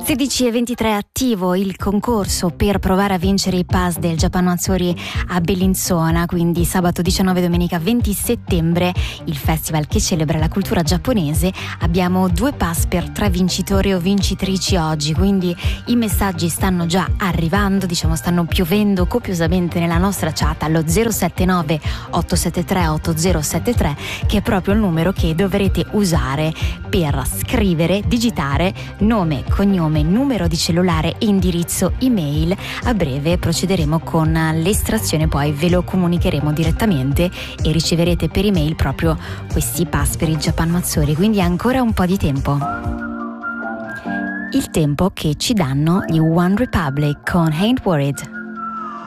16:23 attivo il concorso per provare a vincere i pass del Japan Matsuri a Bellinzona, quindi sabato 19 e domenica 20 settembre, il festival che celebra la cultura giapponese. Abbiamo 2 pass per 3 vincitori o vincitrici oggi, quindi i messaggi stanno già arrivando, stanno piovendo copiosamente nella nostra chat allo 079 873 8073, che è proprio il numero che dovrete usare per scrivere, digitare nome, cognome, numero di cellulare e indirizzo email. A breve procederemo con l'estrazione, poi ve lo comunicheremo direttamente e riceverete per email proprio questi pass per il Japan Matsuri, quindi ancora un po' di tempo. Il tempo che ci danno gli One Republic con Ain't Worried.